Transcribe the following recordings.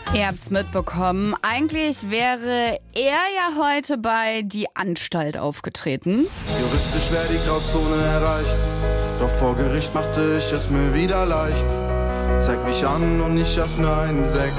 Ihr habt's mitbekommen. Eigentlich wäre er ja heute bei Die Anstalt aufgetreten. Juristisch wäre die Grauzone erreicht, doch vor Gericht machte ich es mir wieder leicht. Zeig mich an und ich öffne einen Sekt.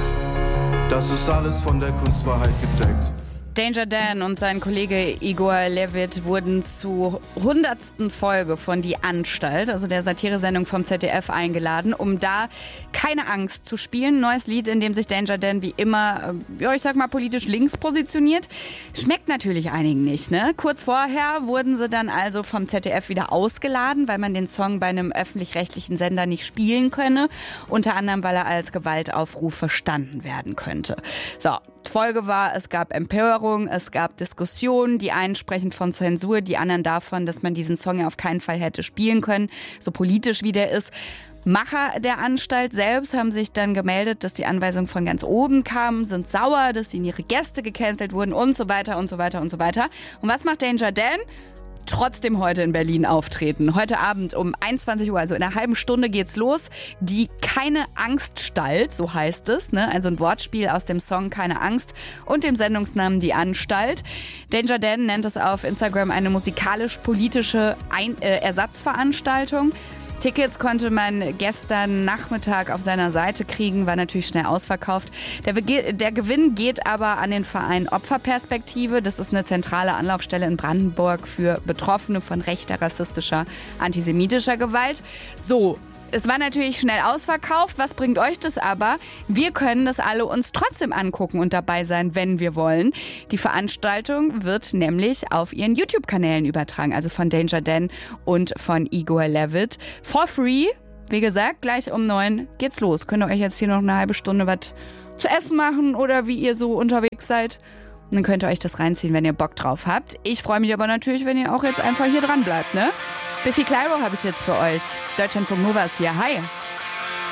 Das ist alles von der Kunstwahrheit gedeckt. Danger Dan und sein Kollege Igor Levit wurden zur 100. Folge von Die Anstalt, also der Satiresendung vom ZDF, eingeladen, um da Keine Angst zu spielen. Neues Lied, in dem sich Danger Dan wie immer, ich sag mal, politisch links positioniert. Schmeckt natürlich einigen nicht, ne? Kurz vorher wurden sie dann also vom ZDF wieder ausgeladen, weil man den Song bei einem öffentlich-rechtlichen Sender nicht spielen könne. Unter anderem, weil er als Gewaltaufruf verstanden werden könnte. So. Folge war, es gab Empörung, es gab Diskussionen, die einen sprechen von Zensur, die anderen davon, dass man diesen Song ja auf keinen Fall hätte spielen können, so politisch wie der ist. Macher der Anstalt selbst haben sich dann gemeldet, dass die Anweisungen von ganz oben kamen, sind sauer, dass ihnen ihre Gäste gecancelt wurden und so weiter und so weiter und so weiter. Und was macht Danger Dan? Trotzdem heute in Berlin auftreten. Heute Abend um 21 Uhr, also in einer halben Stunde geht's los. Die Keine Angststalt, so heißt es, ne? Also ein Wortspiel aus dem Song Keine Angst und dem Sendungsnamen Die Anstalt. Danger Dan nennt es auf Instagram eine musikalisch-politische Ersatzveranstaltung. Tickets konnte man gestern Nachmittag auf seiner Seite kriegen, war natürlich schnell ausverkauft. Der Gewinn geht aber an den Verein Opferperspektive. Das ist eine zentrale Anlaufstelle in Brandenburg für Betroffene von rechter, rassistischer, antisemitischer Gewalt. So. Es war natürlich schnell ausverkauft. Was bringt euch das aber? Wir können das alle uns trotzdem angucken und dabei sein, wenn wir wollen. Die Veranstaltung wird nämlich auf ihren YouTube-Kanälen übertragen, also von Danger Dan und von Igor Levit. For free, wie gesagt, gleich um 9 geht's los. Könnt ihr euch jetzt hier noch eine halbe Stunde was zu essen machen oder wie ihr so unterwegs seid? Und dann könnt ihr euch das reinziehen, wenn ihr Bock drauf habt. Ich freue mich aber natürlich, wenn ihr auch jetzt einfach hier dran bleibt, ne? Biffy Clyro habe ich jetzt für euch. Deutschlandfunk Nova ist hier. Hi.